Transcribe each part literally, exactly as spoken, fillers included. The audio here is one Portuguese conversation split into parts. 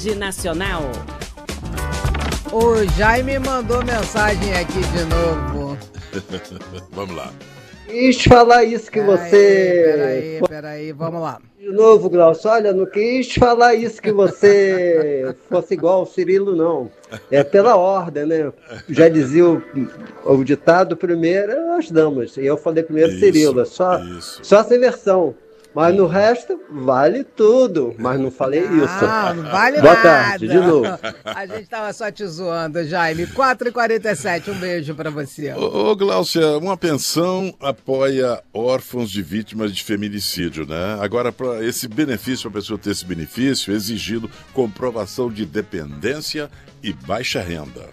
Rede Nacional. O Jaime mandou mensagem aqui de novo. Vamos lá. Quis falar isso que pera você... Aí, peraí, peraí, vamos lá. De novo, Glaucio, olha, não quis falar isso que você fosse igual ao Cirilo, não. É pela ordem, né? Já dizia o, o ditado primeiro as damas. E eu falei primeiro Isso, Cirilo. É só, só essa inversão. Mas no resto, vale tudo. Mas não falei não, isso. Não, não vale Boa nada. tarde, de novo. A gente tava só te zoando, Jaime. quatro e quarenta e sete, um beijo pra você. Ô, ô Gláucia, uma pensão apoia órfãos de vítimas de feminicídio, né? Agora, para esse benefício, para a pessoa ter esse benefício, exigindo comprovação de dependência e baixa renda.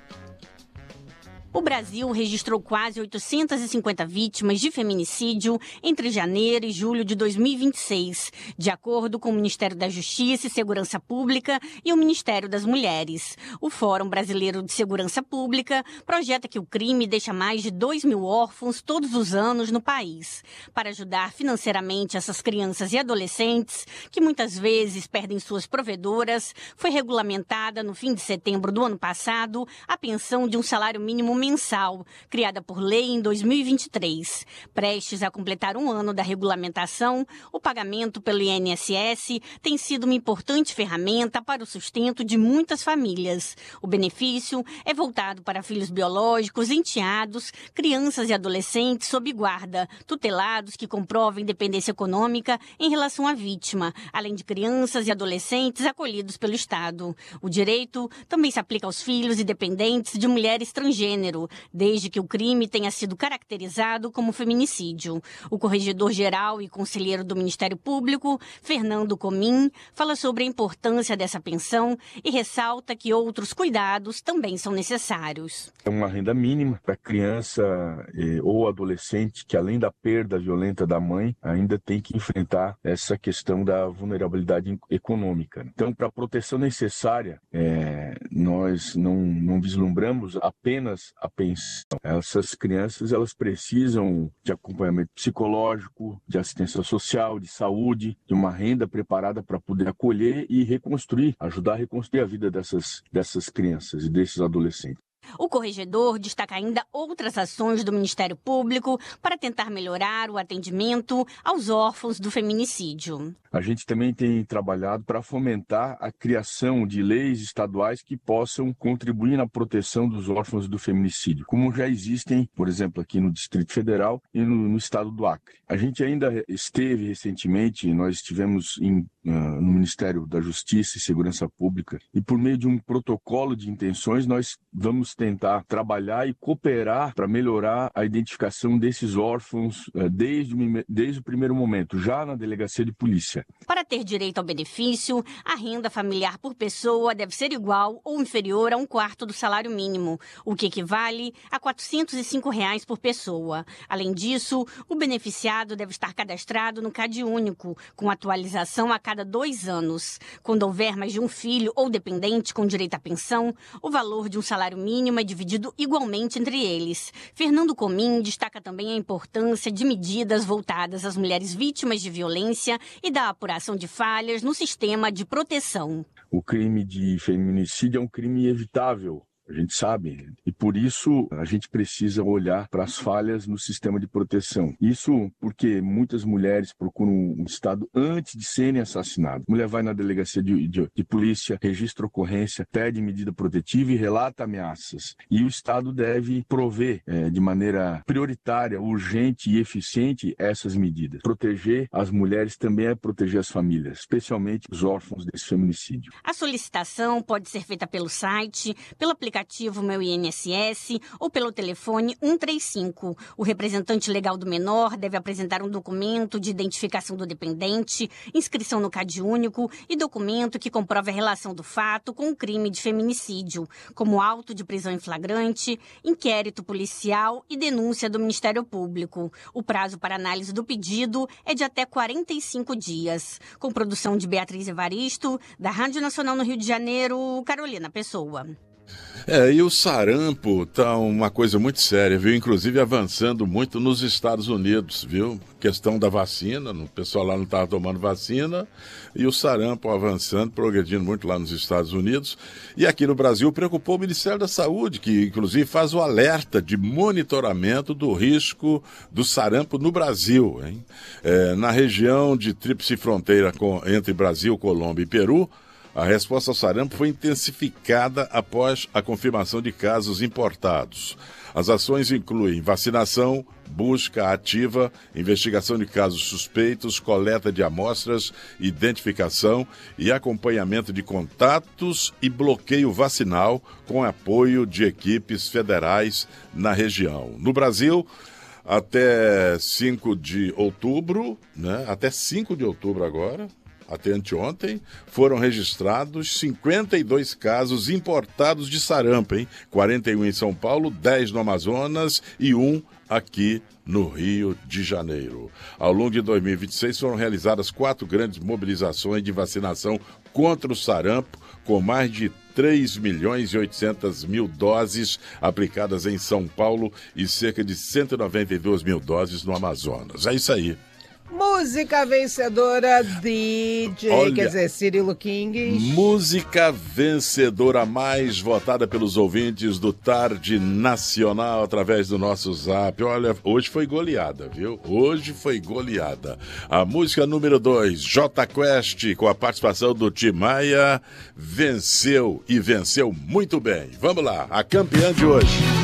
O Brasil registrou quase oitocentas e cinquenta vítimas de feminicídio entre janeiro e julho de dois mil e vinte e seis, de acordo com o Ministério da Justiça e Segurança Pública e o Ministério das Mulheres. O Fórum Brasileiro de Segurança Pública projeta que o crime deixa mais de dois mil órfãos todos os anos no país. Para ajudar financeiramente essas crianças e adolescentes, que muitas vezes perdem suas provedoras, foi regulamentada no fim de setembro do ano passado a pensão de um salário mínimo mensal, criada por lei em dois mil e vinte e três. Prestes a completar um ano da regulamentação, o pagamento pelo I N S S tem sido uma importante ferramenta para o sustento de muitas famílias. O benefício é voltado para filhos biológicos, enteados, crianças e adolescentes sob guarda, tutelados que comprovem dependência econômica em relação à vítima, além de crianças e adolescentes acolhidos pelo Estado. O direito também se aplica aos filhos e dependentes de mulheres transgênero, desde que o crime tenha sido caracterizado como feminicídio. O corregedor-geral e conselheiro do Ministério Público, Fernando Comim, fala sobre a importância dessa pensão e ressalta que outros cuidados também são necessários. É uma renda mínima para criança eh, ou adolescente que, além da perda violenta da mãe, ainda tem que enfrentar essa questão da vulnerabilidade econômica. Então, para a proteção necessária, eh, nós não, não vislumbramos apenas a pensão. Essas crianças, elas precisam de acompanhamento psicológico, de assistência social, de saúde, de uma renda preparada para poder acolher e reconstruir, ajudar a reconstruir a vida dessas, dessas crianças e desses adolescentes. O corregedor destaca ainda outras ações do Ministério Público para tentar melhorar o atendimento aos órfãos do feminicídio. A gente também tem trabalhado para fomentar a criação de leis estaduais que possam contribuir na proteção dos órfãos do feminicídio, como já existem, por exemplo, aqui no Distrito Federal e no, no estado do Acre. A gente ainda esteve recentemente, nós estivemos em, uh, no Ministério da Justiça e Segurança Pública e por meio de um protocolo de intenções nós vamos tentar trabalhar e cooperar para melhorar a identificação desses órfãos uh, desde, desde o primeiro momento, já na delegacia de polícia. Para ter direito ao benefício, a renda familiar por pessoa deve ser igual ou inferior a um quarto do salário mínimo, o que equivale a quatrocentos e cinco reais por pessoa. Além disso, o beneficiado deve estar cadastrado no CadÚnico, com atualização a cada dois anos. Quando houver mais de um filho ou dependente com direito à pensão, o valor de um salário mínimo é dividido igualmente entre eles. Fernando Comim destaca também a importância de medidas voltadas às mulheres vítimas de violência e da apuração de falhas no sistema de proteção. O crime de feminicídio é um crime evitável. A gente sabe, e por isso a gente precisa olhar para as falhas no sistema de proteção. Isso porque muitas mulheres procuram um Estado antes de serem assassinadas. A mulher vai na delegacia de, de, de polícia, registra ocorrência, pede medida protetiva e relata ameaças. E o Estado deve prover é, de maneira prioritária, urgente e eficiente essas medidas. Proteger as mulheres também é proteger as famílias, especialmente os órfãos desse feminicídio. A solicitação pode ser feita pelo site, pelo aplicativo aplicativo Meu I N S S ou pelo telefone cento e trinta e cinco. O representante legal do menor deve apresentar um documento de identificação do dependente, inscrição no CadÚnico e documento que comprove a relação do fato com o crime de feminicídio, como auto de prisão em flagrante, inquérito policial e denúncia do Ministério Público. O prazo para análise do pedido é de até quarenta e cinco dias. Com produção de Beatriz Evaristo, da Rádio Nacional no Rio de Janeiro, Carolina Pessoa. É, e o sarampo tá uma coisa muito séria, viu? Inclusive avançando muito nos Estados Unidos, viu? Questão da vacina, o pessoal lá não estava tomando vacina, e o sarampo avançando, progredindo muito lá nos Estados Unidos. E aqui no Brasil preocupou o Ministério da Saúde, que inclusive faz o alerta de monitoramento do risco do sarampo no Brasil, hein? É, na região de tríplice fronteira com, entre Brasil, Colômbia e Peru, a resposta ao sarampo foi intensificada após a confirmação de casos importados. As ações incluem vacinação, busca ativa, investigação de casos suspeitos, coleta de amostras, identificação e acompanhamento de contatos e bloqueio vacinal com apoio de equipes federais na região. No Brasil, até cinco de outubro, né? Até cinco de outubro agora, até anteontem, foram registrados cinquenta e dois casos importados de sarampo, hein? quarenta e um em São Paulo, dez no Amazonas e um aqui no Rio de Janeiro. Ao longo de dois mil e vinte e seis foram realizadas quatro grandes mobilizações de vacinação contra o sarampo, com mais de três milhões e oitocentas mil doses aplicadas em São Paulo e cerca de cento e noventa e duas mil doses no Amazonas. É isso aí. Música vencedora, D J, Olha, quer dizer, Cirilo King. Música vencedora mais votada pelos ouvintes do Tarde Nacional através do nosso Zap. Olha, hoje foi goleada, viu? Hoje foi goleada. A música número dois, Jota Quest, com a participação do Tim Maia, venceu e venceu muito bem. Vamos lá, a campeã de hoje.